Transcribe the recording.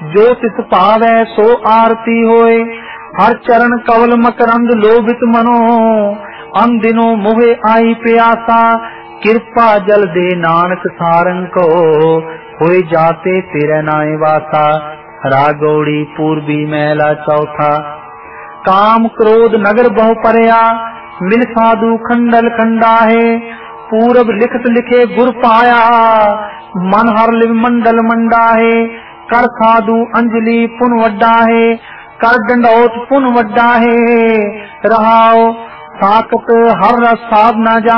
जो तिस भावै सो आरती होए। हर चरण कवल मकरंद लोभित मनो, अन दिनो मोहे आई प्यासा। कृपा जल दे नानक सारंग को, होए जाते तेरे नाय वासा। रागौड़ी पूर्वी मैला चौथा। काम क्रोध नगर बहु परया, मिल साधु खंडल खंडाहे। पूरब लिखत लिखे गुर पाया, मन हर लिव मंडल मंडाहे। कर साधु अंजलि पुन वड्डाहे, कर डंडौत पुन वड्डाहे। रहाओ साकत हर रस साध न जा,